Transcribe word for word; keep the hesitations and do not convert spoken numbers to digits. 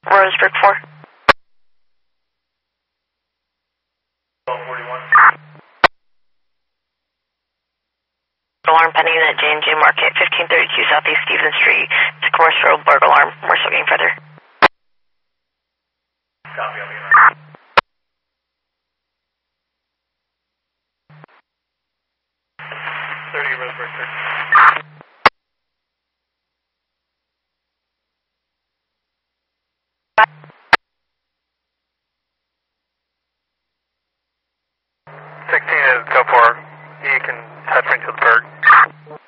Roseburg four. twelve forty-one. Alarm pending at J and J Market, fifteen thirty-two Southeast Stevens Street. It's a commercial road burg alarm. We're still getting further. Copy, I'll be in line. thirty Roseburg, sir. sixteen is go for. You can touch me to the bird.